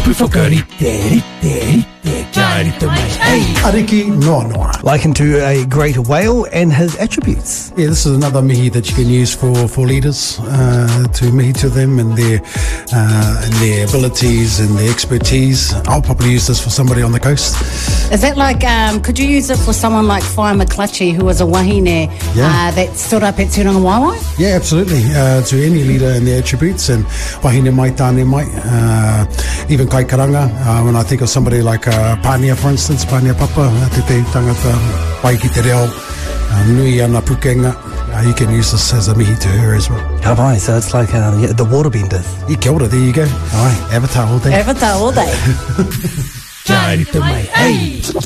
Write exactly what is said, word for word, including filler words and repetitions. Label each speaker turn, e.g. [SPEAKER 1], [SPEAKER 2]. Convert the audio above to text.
[SPEAKER 1] Puwhakarite, rite, rite, kia rito mai, hey.
[SPEAKER 2] Ariki noa noa.
[SPEAKER 3] Likened to a great whale and his attributes.
[SPEAKER 2] Yeah, this is another mihi that you can use for, for leaders, uh, to mihi to them and their, uh, and their abilities and their expertise. I'll probably use this for somebody on the coast.
[SPEAKER 4] Is that like, um, could you use it for someone like Whai McClutchy, who was a wahine
[SPEAKER 2] Yeah.
[SPEAKER 4] uh, that stood up at Turanga Waiwai?
[SPEAKER 2] Yeah, absolutely. Uh, to any leader and their attributes, and wahine mai, tāne mai, uh, even kai karanga. Uh, when I think of somebody like uh, Pānia, for instance, Pānia Papa, te te tangata pai ki te reo, uh, nui ana pukenga, uh, you can use this as a mihi to her as well.
[SPEAKER 3] Oh, right, so it's like uh, yeah, the waterbenders.
[SPEAKER 2] I kia ora, there you go. All right, Avatar all day.
[SPEAKER 4] Avatar all day.
[SPEAKER 1] Kia rito mai, hey.